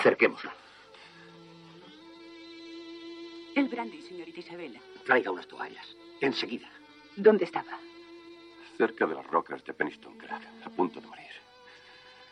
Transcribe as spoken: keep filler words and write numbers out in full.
Acerquémoslo. El brandy, señorita Isabela. Traiga unas toallas. Enseguida. ¿Dónde estaba? Cerca de las rocas de Peniston Crag, a punto de morir.